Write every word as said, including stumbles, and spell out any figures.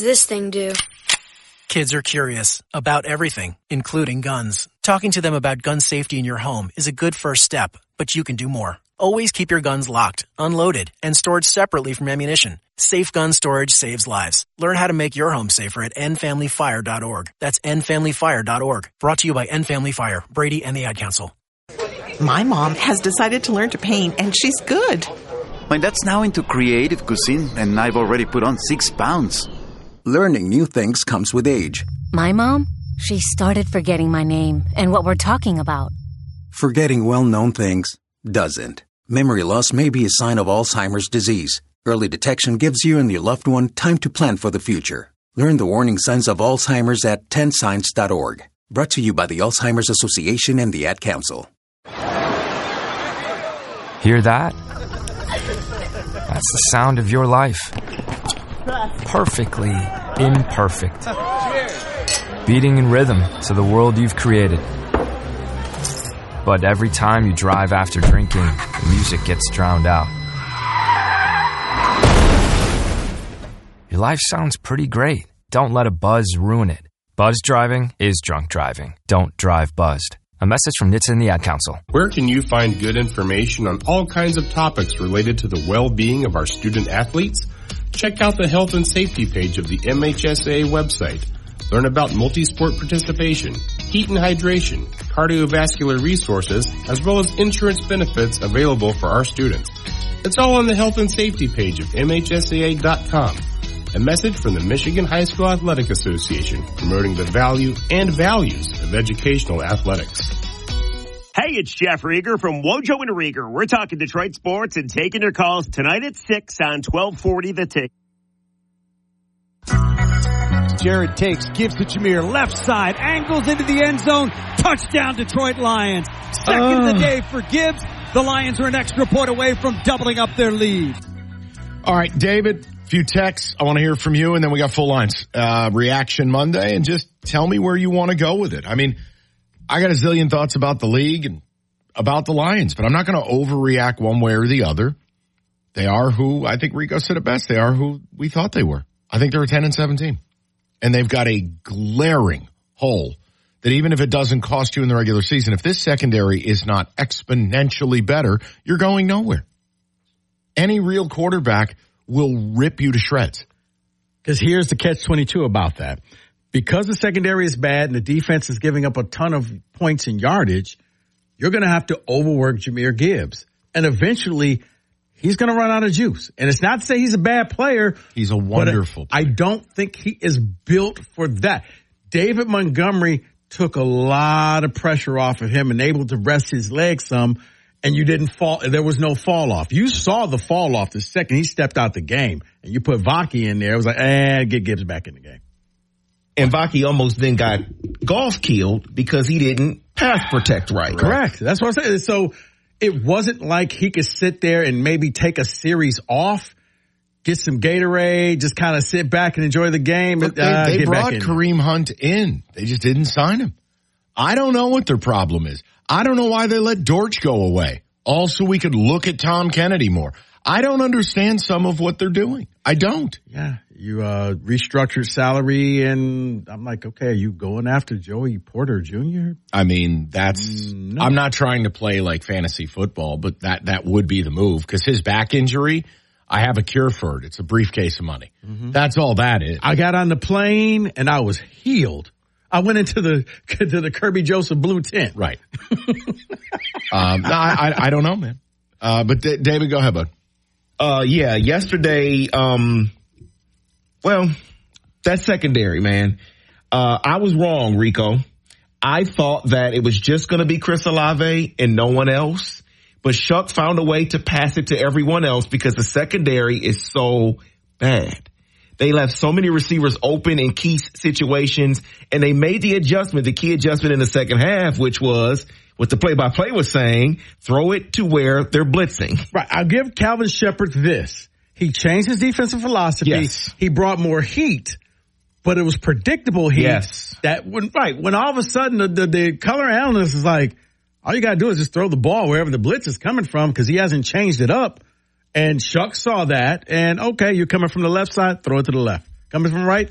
this thing do? Kids are curious about everything, including guns. Talking to them about gun safety in your home is a good first step, but you can do more. Always keep your guns locked, unloaded, and stored separately from ammunition. Safe gun storage saves lives. Learn how to make your home safer at end family fire dot org. That's end family fire dot org. Brought to you by End Family Fire, Brady, and the Ad Council. My mom has decided to learn to paint, and she's good. My dad's now into creative cuisine, and I've already put on six pounds. Learning new things comes with age. My mom, she started forgetting my name and what we're talking about. Forgetting well-known things doesn't. Memory loss may be a sign of Alzheimer's disease. Early detection gives you and your loved one time to plan for the future. Learn the warning signs of Alzheimer's at ten signs dot org. Brought to you by the Alzheimer's Association and the Ad Council. Hear that? That's the sound of your life. Perfectly imperfect. Beating in rhythm to the world you've created. But every time you drive after drinking, the music gets drowned out. Your life sounds pretty great. Don't let a buzz ruin it. Buzz driving is drunk driving. Don't drive buzzed. A message from N H T S A and the Ad Council. Where can you find good information on all kinds of topics related to the well-being of our student athletes? Check out the health and safety page of the M H S A A website. Learn about multi-sport participation, heat and hydration, cardiovascular resources, as well as insurance benefits available for our students. It's all on the health and safety page of M H S A A dot com. A message from the Michigan High School Athletic Association, promoting the value and values of educational athletics. Hey, it's Jeff Rieger from Wojo and Rieger. We're talking Detroit sports and taking your calls tonight at six on twelve forty The Tick. Jared takes, gives to Jameer, left side, angles into the end zone, touchdown Detroit Lions. Second uh. of the day for Gibbs. The Lions are an extra point away from doubling up their lead. All right, David, a few texts. I want to hear from you, and then we got full lines. Uh, reaction Monday, and just tell me where you want to go with it. I mean, I got a zillion thoughts about the league and about the Lions, but I'm not going to overreact one way or the other. They are who, I think Rico said it best, they are who we thought they were. I think they're a ten and seventeen. And they've got a glaring hole that even if it doesn't cost you in the regular season, if this secondary is not exponentially better, you're going nowhere. Any real quarterback will rip you to shreds. Because here's the catch twenty-two about that. Because the secondary is bad and the defense is giving up a ton of points and yardage, you're going to have to overwork Jahmyr Gibbs. And eventually, he's going to run out of juice. And it's not to say he's a bad player. He's a wonderful player. I don't think he is built for that. David Montgomery took a lot of pressure off of him and able to rest his legs some, and you didn't fall. There was no fall off. You saw the fall off the second he stepped out the game, and you put Vaki in there. It was like, eh, get Gibbs back in the game. And Vaki almost then got golf killed because he didn't pass protect right. Correct. That's what I'm saying. So it wasn't like he could sit there and maybe take a series off, get some Gatorade, just kind of sit back and enjoy the game. Look, they uh, they brought Kareem Hunt in. They just didn't sign him. I don't know what their problem is. I don't know why they let Dortch go away. Also, we could look at Tom Kennedy more. I don't understand some of what they're doing. I don't. Yeah. You uh, restructured salary, and I'm like, okay, are you going after Joey Porter Junior? I mean, that's mm, – no. I'm not trying to play like fantasy football, but that, that would be the move because his back injury, I have a cure for it. It's a briefcase of money. Mm-hmm. That's all that is. I got on the plane, and I was healed. I went into the to the Kirby Joseph blue tent. Right. um, no, I, I, I don't know, man. Uh, but D- David, go ahead, bud. Uh, yeah, yesterday, um, well, that secondary, man, uh, I was wrong, Rico. I thought that it was just going to be Chris Olave and no one else, but Shuck found a way to pass it to everyone else because the secondary is so bad. They left so many receivers open in key situations, and they made the adjustment, the key adjustment in the second half, which was what the play-by-play was saying, throw it to where they're blitzing. Right. I'll give Calvin Shepard this. He changed his defensive philosophy. Yes. He brought more heat, but it was predictable heat. Yes. That when, right, when all of a sudden the, the, the color analyst is like, all you got to do is just throw the ball wherever the blitz is coming from because he hasn't changed it up. And Shuck saw that, and okay, you're coming from the left side, throw it to the left. Coming from the right,